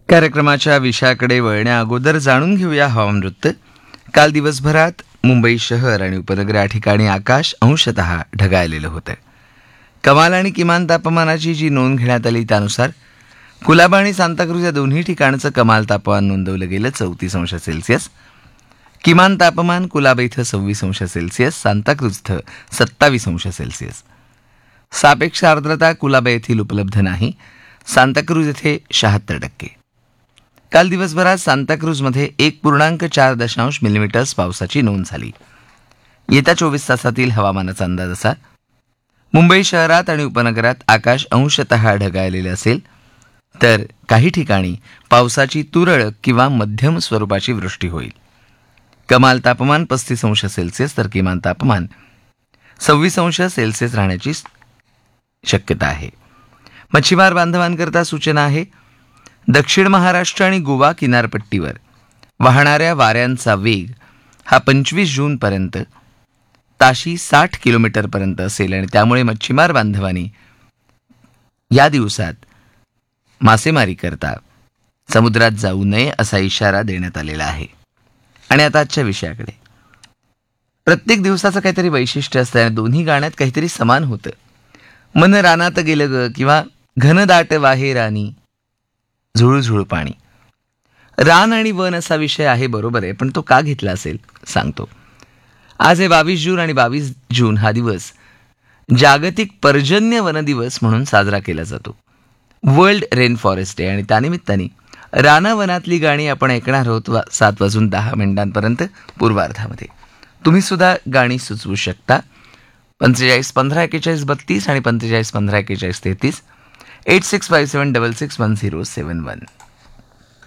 कार्यक्रमाच्या विषयाकडे वळण्या अगोदर जाणून घेऊया हवामान वृत्त. काल दिवसभरात मुंबई शहर आणि उपनगर या ठिकाणी आकाश अंशतः ढगाळलेलं होतं. कमाल आणि किमान तापमानाची जी नोंद घेण्यात आली त्यानुसार कुलाबा आणि सांताक्रूज या दोन्ही ठिकाणचं कमाल तापमान नोंदवलं गेलं 34 अंश सेल्सिअस. किमान तापमान कुलाबा इथं 26 अंश सेल्सिअस, सांताक्रूज इथं 27 अंश सेल्सिअस. सापेक्ष आर्द्रता कुलाबा येथील उपलब्ध नाही, सांताक्रूज येथे 76%. काल दिवसभरात सांताक्रूजमध्ये 1.4 मिलीमीटर्स पावसाची नोंद झाली. येत्या 24 तासातील हवामानाचा अंदाज असा: मुंबई शहरात आणि उपनगरात आकाश अंशतः ढगाळलेले असेल, तर काही ठिकाणी पावसाची तुरळक किंवा मध्यम स्वरूपाची वृष्टी होईल. कमाल तापमान 35 अंश सेल्सिअस तर किमान तापमान 26 अंश सेल्सिअस राहण्याची शक्यता आहे. मच्छीमार बांधवांकरता सूचना आहे: दक्षिण महाराष्ट्र आणि गोवा किनारपट्टीवर वाहणाऱ्या वाऱ्यांचा वेग हा 25 जूनपर्यंत ताशी 60 किलोमीटरपर्यंत असेल आणि त्यामुळे मच्छीमार बांधवांनी या दिवसात मासेमारी करता समुद्रात जाऊ नये असा इशारा देण्यात आलेला आहे. आणि आता आजच्या विषयाकडे. प्रत्येक दिवसाचं काहीतरी वैशिष्ट्य असतं आणि दोन्ही गाण्यात काहीतरी समान होतं. मन रानात गेलं ग किंवा घनदाट वाहे रानी झुळझुळ पाणी. रान आणि वन असा विषय आहे, बरोबर आहे, पण तो का घेतला असेल सांगतो. आज आहे 22 जून आणि 22 जून हा दिवस जागतिक पर्जन्य वन दिवस म्हणून साजरा केला जातो. World rain forest day. आणि त्यानिमित्ताने रानावनातली गाणी आपण ऐकणार आहोत 7:10 पूर्वार्धामध्ये. तुम्ही सुद्धा गाणी सुचवू शकता. 45 15 41 32 आणि 45 15 41 33 8657661071.